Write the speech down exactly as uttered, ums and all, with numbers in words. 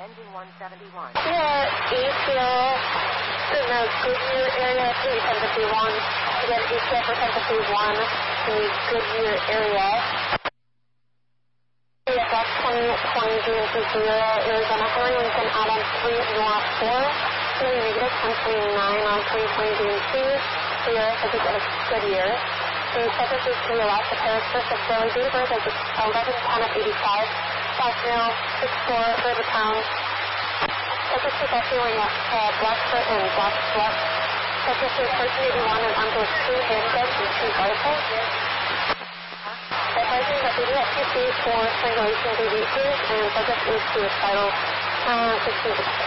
Engine one seventy-one. Yeah, East Hill in the Goodyear area, three ten fifty-one. Again, East Hill for ten fifty-one, the Goodyear area. C F X twenty twenty G M C Sierra, Arizona, Henry Lincoln, Adam three North four, three negative, ten twenty-nine on three twenty G M C, Sierra, subject of Goodyear. The subject is to Alaska Paris, first of Philly, date of birth is eleven ten of eighty-five, South Mill, six four, Rivertown. Subject is also wearing a uh, black shirt and black sweat. Subject is thirteen eighty-one and armed with two handguns and two rifles. Advising that we do have two fees for strangulation of baby issues, and subject is suicidal. Uh, sixteen